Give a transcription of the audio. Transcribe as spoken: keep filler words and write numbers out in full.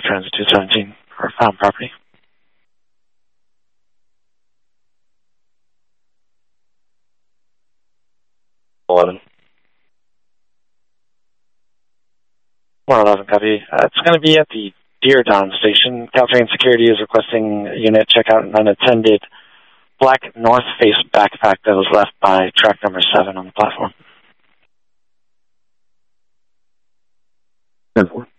South Transit two seventeen for found property. eleven. one eleven, copy. Uh, it's going to be at the Deerdon station. Caltrain Security is requesting a unit check out an unattended black North Face backpack that was left by track number seven on the platform. ten four.